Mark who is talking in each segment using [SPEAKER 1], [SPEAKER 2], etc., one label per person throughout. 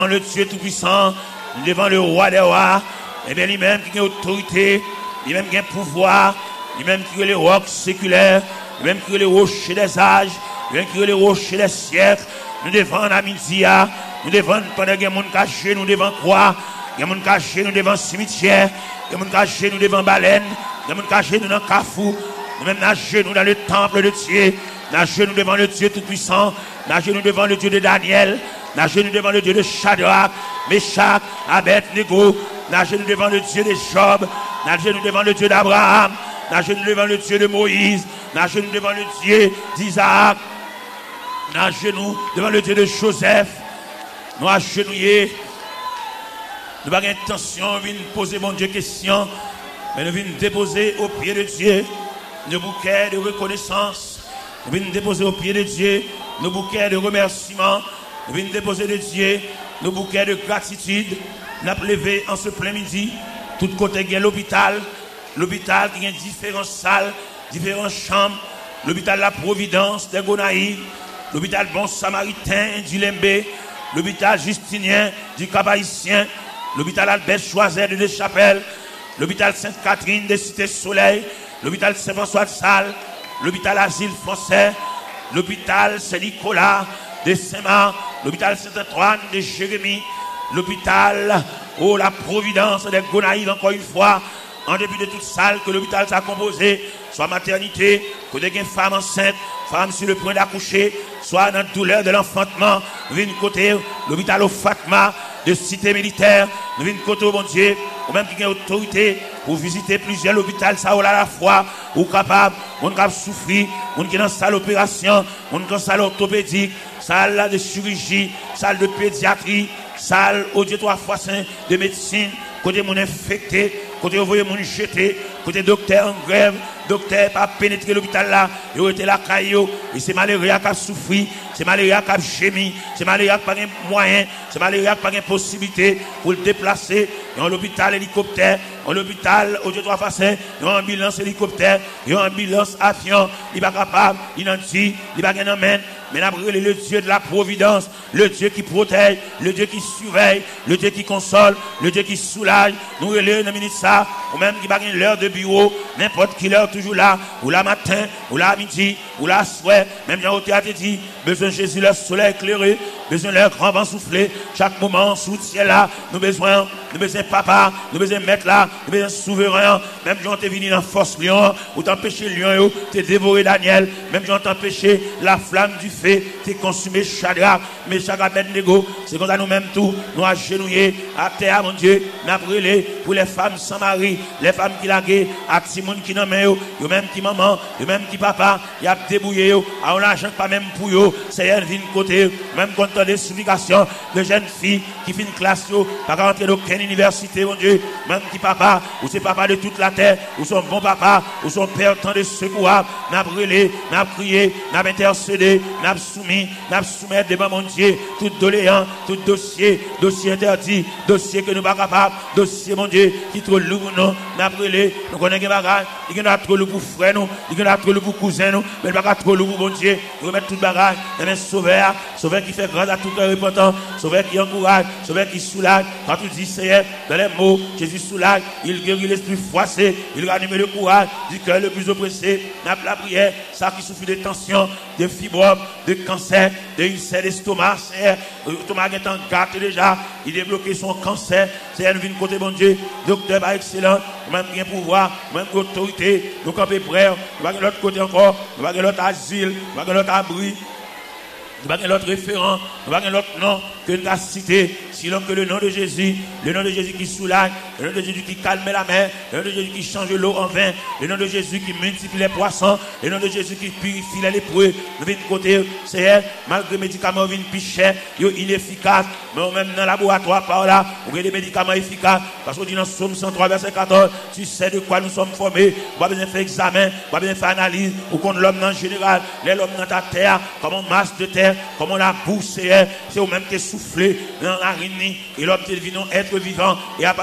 [SPEAKER 1] le Dieu Tout-Puissant, devant le roi des rois, et bien lui-même qui a autorité, lui-même qui a pouvoir, lui-même qui est le roc séculaire, lui-même qui est le rocher des âges, lui-même qui est le rocher des siècles, nous devons à midi, nous devons pendant que les gens cachés, nous devons croix, les gens cachés, nous devons cimetière, les gens cachés, nous devons baleine, les gens cachés, nous devons cafou, nous-mêmes nager nous dans le temple de Dieu, nager nous devant le Dieu Tout-Puissant, nager nous devant le Dieu de Daniel, nager nous devant le Dieu de Shadrach, Meshach, Abednego, nager nous devant le Dieu de Job, nager nous devant le Dieu d'Abraham, nager nous devant le Dieu de Moïse, nager nous devant le Dieu d'Isaac, nager nous devant le Dieu de Joseph, nous agenouiller, nous n'avons pas intention de poser mon Dieu question, mais nous venons déposer au pied de Dieu nos bouquets de reconnaissance, nous venons déposer au pied de Dieu nos bouquets de remerciements, nous venons déposer de Dieu nos bouquets de gratitude. Nous avons levé en ce plein midi, tout côté il y a l'hôpital qui a différentes salles, différentes chambres, l'hôpital La Providence de Gonaïves, l'hôpital Bon Samaritain du Lembe, l'hôpital Justinien du Cap-Haïtien, l'hôpital Albert Choiset de Deschapelles, l'hôpital Sainte-Catherine de Cité-Soleil, l'hôpital Saint-François de Salles, l'hôpital Asile Français, l'hôpital Saint-Nicolas de Saint-Marc, l'hôpital Saint-Antoine de Jérémie, l'hôpital La Providence de Gonaïves, encore une fois, en début de toute salle que l'hôpital s'est composé, soit maternité, côté une femme enceinte, femme sur le point d'accoucher, soit dans la douleur de l'enfantement, nous venons côté l'hôpital au Fatma de cité militaire, nous venons côté au bon Dieu, ou même qui a autorité pour visiter plusieurs hôpitaux, ça à la fois, ou capable, on a souffrir, on qui est dans salle d'opération, on est dans salle orthopédique, salle de chirurgie, salle de pédiatrie, salle au Dieu 3 fois saint de médecine, côté mon infecté, côté envoyé mon jeté, côté docteur en grève, docteur pas pénétrer l'hôpital là, il était là caillou, et c'est malheureux qui a souffert, c'est malheureux qui a gémi, c'est malheureux qui n'a pas de moyens, c'est malheureux qui n'a pas de possibilité pour le déplacer, dans l'hôpital hélicoptère, dans l'hôpital au Dieu 3 fois saint, dans ambulance hélicoptère, dans ambulance avion, il n'est pas capable, il n'en dit, il n'est pas qu'un amène. Mais le Dieu de la providence, le Dieu qui protège, le Dieu qui surveille, le Dieu qui console, le Dieu qui soulage. Nous relèvons dans minute ça, ou même qui bague l'heure de bureau, n'importe quelle heure toujours là, ou la matin, ou la midi, ou la soirée, même dans le théâtre dit, besoin de Jésus, le soleil éclairé, besoin de leur grand vent soufflé, chaque moment sous le ciel là, nous besoin papa, nous besoin mettre là, nous besoin souverain, même quand tu es venu dans force lion, ou t'empêcher lion, tu dévoré Daniel, même quand t'empêcher la flamme du feu, tu consumé Shadrach, Meshach, Abednego, c'est comme ça nous-mêmes tout, nous agenouillés à terre, mon Dieu, nous appelons pour les femmes sans mari, les femmes qui laguent, à Timon qui n'en met, eux même qui maman, eux même qui papa, il a débouillé, à on l'argent pas même pour eux, c'est elle vient côté, même quand on a des supplications de jeunes filles qui finissent classe, pas rentrer dans aucune université, mon Dieu, même qui papa, ou c'est papa de toute la terre, ou son bon papa, ou son père tant de secours, n'a brûlé, n'a prié, n'a intercédé, n'a soumis, n'a soumis devant mon Dieu, tout doléant, tout dossier interdit, dossier que nous pas capable, dossier mon Dieu, qui trop lourd pour nous, n'a brûlé, nous connaissons des bagages, il y en a trop lourd pour frère nous, il y en a trop lourd pour cousin nous, mais pas trop lourd pour mon Dieu, nous remettre tout bagage, un sauveur qui fait grâce à tout cœur repentant, sauveur qui encourage, sauveur qui soulage, quand tu dis Seigneur, dans les mots, Jésus soulage, il guérit l'esprit froissé, il ranime le courage, du cœur le plus oppressé, n'a la prière, ça qui souffre de tension, de fibromes, de cancer, de ulcère d'estomac, l'estomac est en gâte déjà, il a bloqué son cancer, c'est un vin côté bon Dieu, docteur pas excellent, même bien pouvoir, même autorité, nous camper prêts, nous va l'autre côté encore, nous va l'autre asile, nous va l'autre abri, nous va l'autre référent, nous va l'autre nom que nous avons cité, sinon que le nom de Jésus qui soulage, le nom de Jésus qui calme la mer, le nom de Jésus qui change l'eau en vin, le nom de Jésus qui multiplie les poissons, le nom de Jésus qui purifie les lépreux. Nous venons côté, c'est malgré les médicaments viennent plus chers, ils sont inefficaces, mais même dans le laboratoire par là, on a des médicaments efficaces, parce qu'on dit dans Somme 103 verset 14, tu sais de quoi nous sommes formés, on va besoin faire examen, on va besoin faire analyse, ou qu'on l'homme en général, l'homme dans ta terre, comme on masse de terre, comme on la bourse, c'est au même que souffler dans la rine, et l'homme est devenu être vivant, et à partir du souffle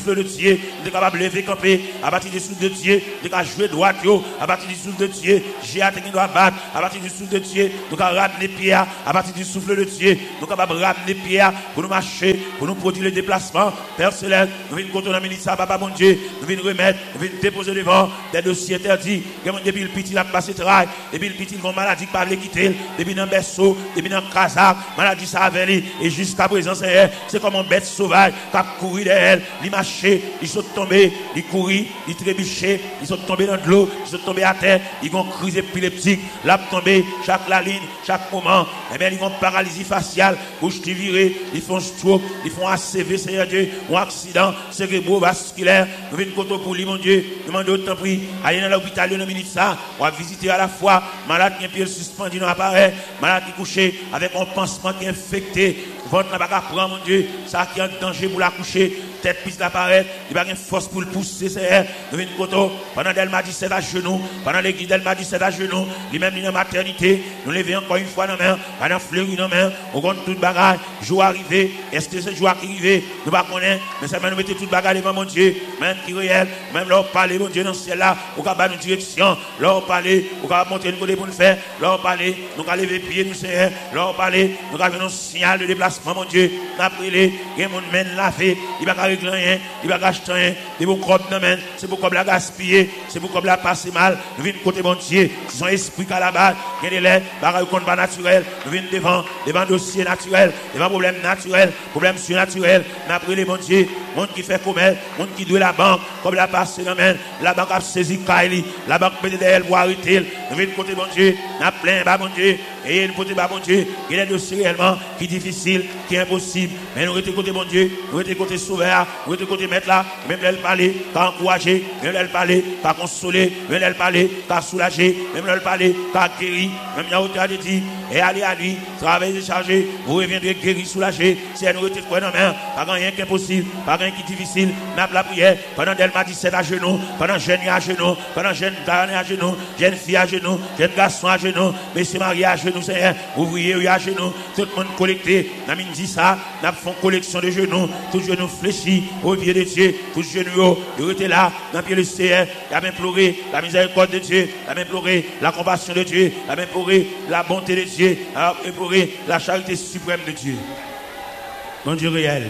[SPEAKER 1] souffle de Dieu, nous sommes capables de lever camper, à partir du souffle de Dieu, nous sommes capables de jouer droite, à partir du souffle de Dieu, j'ai hâte qui doit battre, à partir du souffle de Dieu, nous sommes capables de ramener pieds, à partir du souffle de Dieu, nous sommes capables de ramener pieds pour nous marcher, pour nous produire le déplacement personnel, nous venons contre la ministre, papa bon Dieu, nous venons remettre, nous venons déposer devant des dossiers interdits, depuis le petit a passé travail, depuis le petit une maladie qui parle quitter, depuis dans berceau, depuis dans casaque, maladie ça avec lui, et jusqu'à présent c'est comme un bête sauvage qui a couru derrière, il marchait, ils sont tombés, ils courent, ils trébuchaient, ils sont tombés dans de l'eau, ils sont tombés à terre, ils ont crise épileptique, là tombé, chaque la ligne, chaque moment, et bien ils ont paralysie faciale, bouche qui virée, ils font stroke, ils font ACV, Seigneur Dieu, ou accident cérébrovasculaire, nous venons contre pour lui, mon Dieu, demandez autant prix, allez dans l'hôpital, dans minute ça, on va visiter à la fois, malade qui est pied suspendu dans l'appareil, malade qui est couché avec un pansement qui est infecté, votre n'a pas qu'à prendre, mon Dieu, ça qui est en danger pour la coucher, tête piste d'apparaître, il n'y a pas de force pour le pousser, c'est nous venons contre, pendant qu'elle m'a dit c'est à genoux, pendant l'église elle m'a dit c'est à genoux, lui-même dans la maternité, nous levons encore une fois dans la main, pendant fleuri dans la main, on compte toute bagarre, jour arrivé, est-ce que c'est jour arrivé, nous ne connaissons pas, mais ça m'a nous mettez toute bagarre devant mon Dieu, même qui réel, même leur parler, mon Dieu, dans ce ciel-là, au cas de direction, leur parler, au cas de monter une côté pour nous faire, leur parler, nous allons lever pied, nous Seigneur, leur parler, nous allons un signal de déplacement, mon Dieu, nous avons pris les gens mène laver, il va régler rien, il va acheter rien, c'est pour comme domaine, c'est pour comme la gaspiller, c'est pour comme la passer mal, nous venons côté mon Dieu, si son esprit à la base, il y a des lettres, bagaille contre pas naturel, nous venons devant dossier naturel, devant problème naturel, problème surnaturel, nous avons pris les mon Dieu, monde qui fait commerce, monde qui doit la banque, comme la passe domaine, la banque a saisi Kaili, la banque peut derrière pour arrêter, nous venons côté mon Dieu, nous avons plein bas mon Dieu, et nous côté bas mon Dieu, il y a des dossiers réellement qui difficile, qui est impossible, mais nous sommes côté mon Dieu, nous sommes côté sauveur, nous sommes côté maître là, même elle parler, pas encourager, même elle parler, pas consoler, même elle parler, pas soulager, même elle parler, pas guérir, même il y a autant de dit, et allez à lui, travaillez déchargé, vous reviendrez guéri, soulagé, si elle nous retire quoi dans la main, pas rien qui est impossible, pas rien qui est difficile, n'a pas la prière, pendant qu'elle m'a dit c'est à genoux, pendant jeune à genoux, pendant jeune garçon à genoux, jeune fille à genoux, jeune garçon à genoux, monsieur Marie à genoux, c'est ouvrier à genoux, tout le monde collecté, n'a mis dit ça, n'a fait collection de genoux, tout genou fléchi, au pied de Dieu, tout genou, il était là, dans le pied de Seigneur, il a même pleuré la miséricorde de Dieu, il a même pleuré la compassion de Dieu, il a même pleuré la bonté de Dieu, il a même pleuré la charité suprême de Dieu. Bon Dieu réel,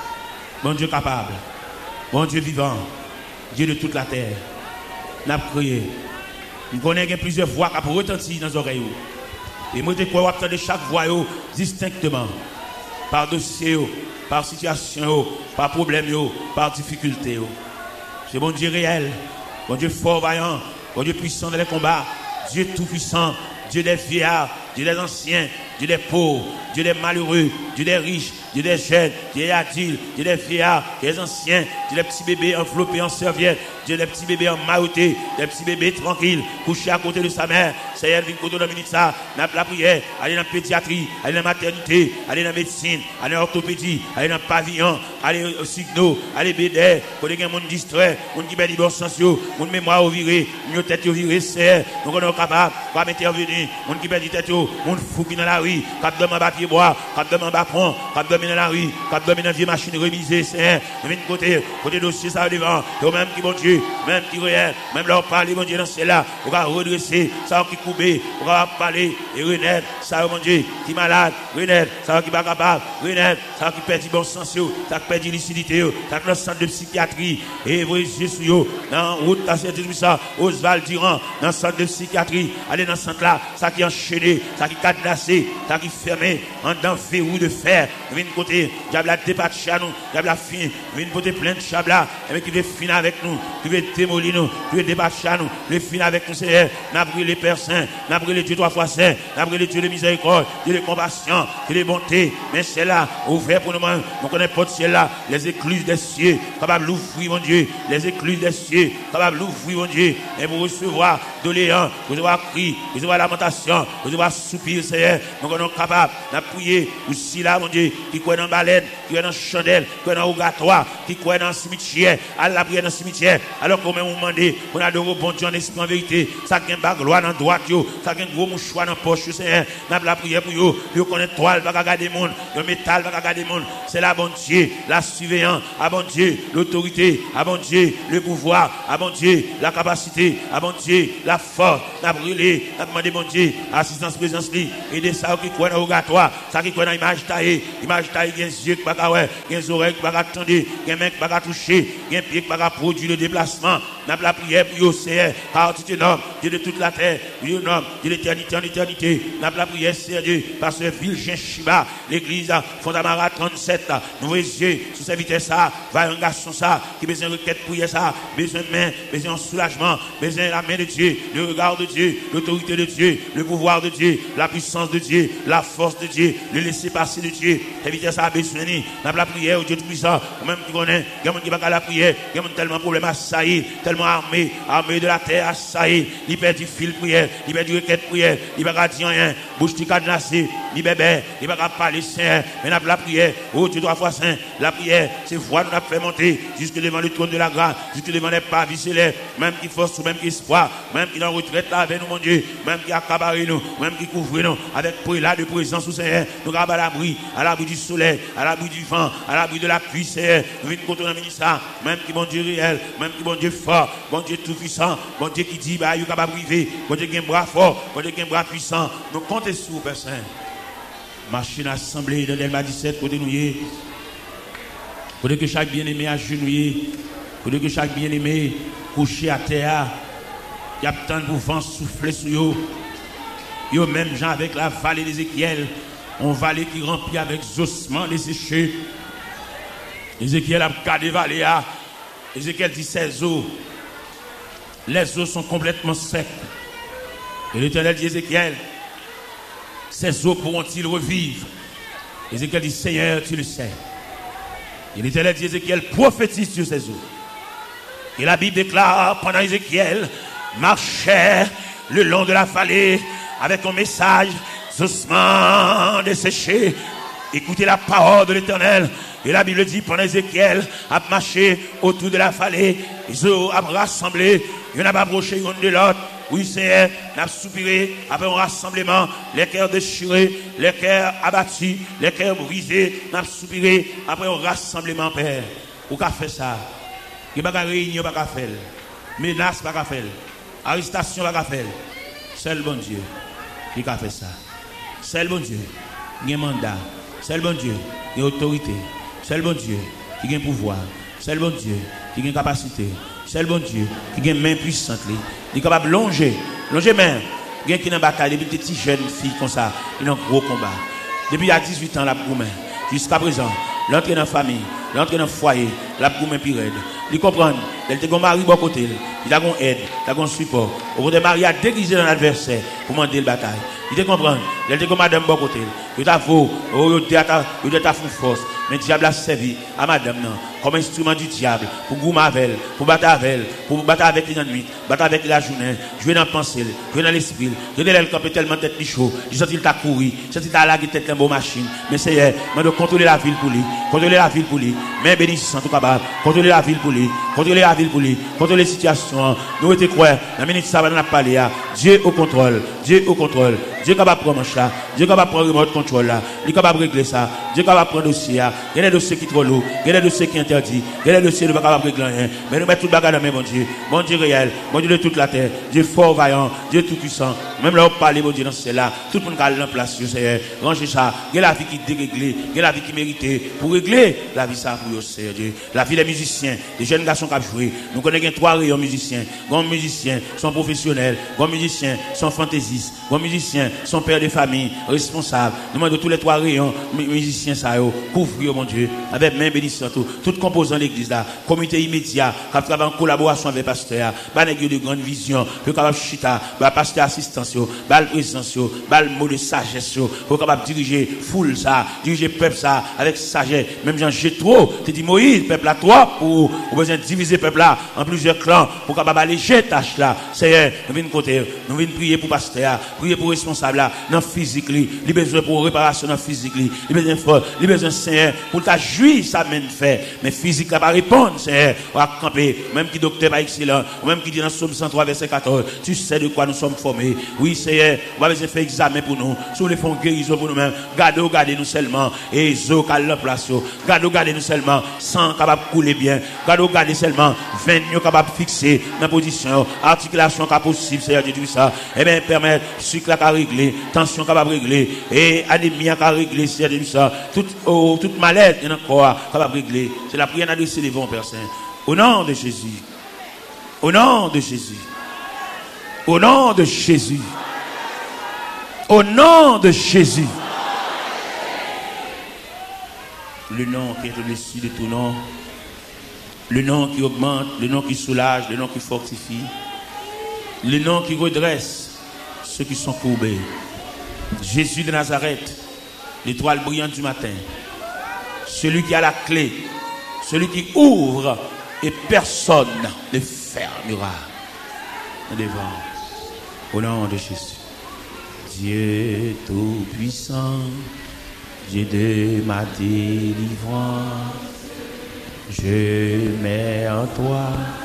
[SPEAKER 1] bon Dieu capable, bon Dieu vivant, Dieu de toute la terre, n'a prié. Nous connaissons plusieurs voix qui ont retenti dans nos oreilles. Et moi, je crois que chaque voix distinctement, par dossier, par situation, par problème, par difficulté. C'est bon Dieu réel, bon Dieu fort vaillant, bon Dieu puissant dans les combats, Dieu tout puissant, Dieu des vieillards, Dieu des anciens, Dieu des pauvres, Dieu des malheureux, Dieu des riches, Dieu des jeunes, Dieu des adultes, Dieu des vieillards, Dieu des anciens, Dieu des petits bébés enveloppés en serviette, Dieu des petits bébés en mailloté, des petits bébés tranquilles, couchés à côté de sa mère. Seigneur, viens côté de la minute ça, n'a la prière, aller dans la pédiatrie, aller dans la maternité, aller dans la médecine, aller dans l'orthopédie, aller dans le pavillon, aller au signaux, aller bédé, côté des gens distrait, monde qui perd du bon sens, monde mémoire au viré, une tête au viré, c'est, nous sommes capables, pas intervenir, monde qui perd du tête, monde fou qui dans la rue, cap de papier bois, cap de bapon, cap de dans la rue, cap de dans vieille machine remisée, c'est, nous venons côté dossier ça devant, et même qui bon Dieu, même qui réel, même leur parler, mon Dieu, dans celle-là, on va redresser, ça qui coupé, on va parler, et renaître, ça, mon Dieu, qui est malade, renaître, ça qui n'est pas capable, renaître, ça qui perd du bon sens, ça qui perd du lucidité, ça qui est dans le centre de psychiatrie, et vous voyez, dans route, ça, Oswald Durand, dans le centre de psychiatrie, allez dans le centre là, ça qui est enchaîné, ça qui est cadenassé, ça qui est fermé, en dans verrou de fer, vient côté, diable la dépache à nous, diable la fin, vient côté plein de chabla, et qui veut finir avec nous, qui veut démolir nous, qui veut débattre à nous, qui veut finir avec nous, Seigneur, n'a pris les Pères saints, n'a pris les Dieu trois fois saints, n'a pris les Dieu de miséricorde, Dieu de compassion, Dieu de bonté, mais c'est là, ouvert pour nous, on connaît pas de ciel là, les écluses des cieux, capable d'ouvrir, mon Dieu, les écluses des cieux, capable d'ouvrir, mon Dieu, et pour recevoir doléant, recevoir cri, recevoir lamentation, recevoir soupir, Seigneur, nous sommes capables d'appuyer aussi là, mon Dieu, qui croit dans baleine, qui croit dans chandelle, qui croit dans rogatoire, qui croit dans cimetière, à la prière dans cimetière, alors qu'on m'a demandé, on a de bon Dieu en esprit en vérité, ça qui a gloire dans droite, ça qui a gros mouchoir dans poche, Seigneur, n'a la prière pour eux, yo connaît toile, va garder monde, le métal, va garder monde, c'est la bonne Dieu, la surveillance, à bon Dieu, l'autorité, à bon Dieu, le pouvoir, à bon Dieu, la capacité, à bon Dieu, la force, n'a brûlé, n'a demandé bon Dieu, assistance, présence, aider ça qui croit dans rogatoire, ça qui croit dans image taillée, il y a des yeux qui ne peuvent pas voir, des oreilles qui ne peuvent pas attendre, des mains qui ne peuvent pas toucher, des pieds qui ne peuvent pas produire le déplacement. N'a la prière pour vous, Seigneur, car tu es homme, Dieu de toute la terre, Dieu de homme, Dieu d'éternité en éternité. N'a la prière, Seigneur Dieu, parce que Vilgin Chiba, l'église, Fondamara 37, nous yeux, sous sa vitesse, ça, va un garçon, ça, qui besoin de requête prière, ça, besoin de main, besoin de soulagement, besoin de la main de Dieu, le regard de Dieu, l'autorité de Dieu, le pouvoir de Dieu, la puissance de Dieu, la force de Dieu, le laisser passer de Dieu. La vitesse a besoin de la prière au Dieu tout-puissant, même qui connaît, il y a des gens qui ne va pas la prière, il y a tellement de problèmes à saillir, tellement armé de la terre à saillir, il perd du fil prière, il perd du requête prière, il ne va pas dire rien, bouche du cadenassé, il bébé, il ne va pas parler saint, mais la prière, oh Dieu 3 fois saint, la prière, c'est voix nous a fait monter jusque devant le trône de la grâce, jusque devant les pavis célestes, même qui force, même qui espoir, même qui est en retraite là avec nous, mon Dieu, même qui accabare nous, même qui couvre nous, avec là de présence au Seigneur, nous sommes à l'abri du soleil, à l'abri du vent, à l'abri de la pluie, Seigneur, nous venons contre le ministère, même qui bon Dieu réel, même qui bon Dieu fort, bon Dieu tout puissant, bon Dieu qui dit, bah, il est capable de priver, bon Dieu qui a un bras fort, bon Dieu qui a un bras puissant, nous comptons sur vous, Père Saint. Machine assemblée dans l'Elma 17, côté nous y côté que chaque bien-aimé agenouillé, côté que chaque bien-aimé couché à terre, il y a tant de vent souffler sur eux. Yo même gens avec la vallée d'Ézéchiel, une vallée qui remplit avec ossements desséchés. Ézéchiel a regardé vallée à Ézéchiel dit ces eaux, les eaux sont complètement secs. Et l'Éternel dit Ézéchiel, ces eaux pourront-ils revivre? Ézéchiel dit Seigneur, tu le sais. Et l'Éternel dit Ézéchiel prophétise sur ces eaux. Et la Bible déclare pendant Ézéchiel marchait le long de la vallée avec un message, ossements desséchés. Écoutez la parole de l'Éternel. Et la Bible dit pendant Ézéchiel a marché autour de la vallée, ils ont rassemblé, il n'y en a pas approché l'un de l'autre. Oui, Seigneur, nous avons soupiré après un rassemblement, les cœurs déchirés, les cœurs abattus, les cœurs brisés. Nous avons soupiré après un rassemblement, Père. Ou qu'a fait ça? Il n'y a pas de réunion, pas de faire. Menace, pas de faire. Arrestation, pas de faire. Seul bon Dieu qui a fait ça. Seul bon Dieu qui a un mandat. Seul bon Dieu qui a autorité. Seul bon Dieu qui a un pouvoir. Seul bon Dieu qui a une capacité. Seul bon Dieu qui a une main puissante. Il est capable de longer main. Il y a qui dans la bataille, depuis des petites jeunes filles comme ça, qui ont un gros combat. Depuis il y a 18 ans, la gourmet. Jusqu'à présent, l'entrée dans la famille, l'entrée dans le foyer, la gourmet plus raide. Il comprend, elle te mari bon côté, il a une aide, il a un support. Au bout de mari a déguisé dans l'adversaire pour demander la bataille. Il te comprend, elle te madame bon côté. Il t'a faux, il t'a fait force. Mais le diable a servi à madame non, comme instrument du diable pour goumer avec elle, pour battre avec elle, pour battre avec les nuits, battre avec la journée, jouer dans la pensée, jouer dans l'esprit. Jouer dans le camp tellement tête chaud, il sent qu'il t'a couru, sent qu'il t'a lagué tête en bonne machine. Mais c'est mais de contrôler la ville pour lui, contrôler la ville pour lui. Mais bénissant tout capable, contrôler la ville pour lui, contrôler la ville pour lui, contrôler les situations. Nous étions croyants, la minute ça va dans la parler, Dieu au contrôle, Dieu au contrôle. Dieu est capable de prendre manche là, Dieu est capable de prendre le remote contrôle là, il est capable de régler ça, Dieu est capable de prendre dossier là, il y a des dossiers qui sont trop lourds, il y a des dossiers qui sont interdits, il y a des dossiers qui ne sont pas capables de régler rien, mais nous mettons tout le bagage dans mes bon Dieu réel, bon Dieu de toute la terre, Dieu fort, vaillant, Dieu tout puissant, même là on parle, bon Dieu dans celle-là, tout le monde qui a en place, Seigneur, rangez ça, il y a la vie qui est déréglée, il y a la vie qui mérite, pour régler la vie ça pour Seigneur Dieu, la vie des musiciens, des jeunes garçons qui ont joué, nous connaissons 3 rayons musiciens, grands musiciens sont professionnels, grands musiciens sont fantaisistes, grands musiciens sont pères de famille, responsables. Nous demandons tous les 3 rayons, musiciens, ça, couvrir, mon Dieu, avec main bénissante, tout composant de l'église là, comité immédiat, qui travaille en collaboration avec le pasteur, de grande vision, qui est capable de chita, pasteur assistance, le présence, le mot de sagesse, qui est capable de diriger foule ça, diriger peuple ça, avec sagesse. Même Jean Jétro, tu dis Moïse, peuple là, toi, pour besoin de diviser peuple là en plusieurs clans, pour capable alléger tâche là. Seigneur, nous venons côté, nous venons prier pour pasteur, prier pour responsable là, dans physique, il besoin pour réparation dans physique, il besoin corps, il besoin Seigneur pour ta jouir ça même fait, mais physique là pas répondre Seigneur, on va camper, même qui docteur pas excellent, même qui dit dans Somme 103 verset 14, tu sais de quoi nous sommes formés. Oui Seigneur, on va besoin faire examen pour nous, sur les fonds guérison pour nous-mêmes, gardez nous seulement et zo cal la place, gardez nous seulement sang capable couler bien, gardez seulement 20 capable fixer dans position, articulation capable possible Seigneur Dieu ça, et bien permettre sucre là régler, tension capable régler et anémie capable régler Seigneur Dieu ça, toute maladie dans le corps capable régler. C'est la prière adressée devant Père Saint. Au nom de Jésus. Au nom de Jésus. Au nom de Jésus. Au nom de Jésus. Le nom qui est au-dessus de tout nom. Le nom qui augmente, le nom qui soulage, le nom qui fortifie. Le nom qui redresse ceux qui sont courbés. Jésus de Nazareth, l'étoile brillante du matin. Celui qui a la clé. Celui qui ouvre et personne ne fermera. Devant. Au nom de Jésus. Dieu tout-puissant, Dieu de ma délivrance, je mets en toi